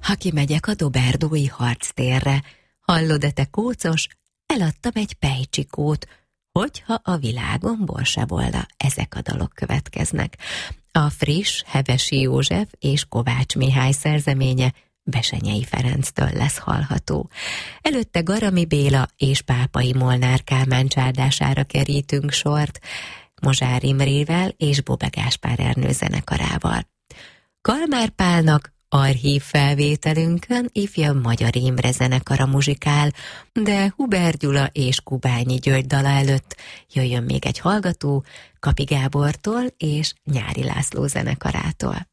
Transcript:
Ha kimegyek a Doberdói harctérre, hallod-e te kócos, eladtam egy pejcsikót, hogyha a világomból se volna, ezek a dalok következnek. A friss Hevesi József és Kovács Mihály szerzeménye Besenyei Ferenctől lesz hallható. Előtte Garami Béla és Pápai Molnár Kálmán csárdására kerítünk sort, Mozsár Imrével és Bóbe Gáspár Ernő zenekarával. Kalmár Pálnak archív felvételünkön ifjabb Magyar Imre zenekara muzsikál, de Huber Gyula és Kubányi György dala előtt jöjjön még egy hallgató, Kapi Gábortól és Nyári László zenekarától.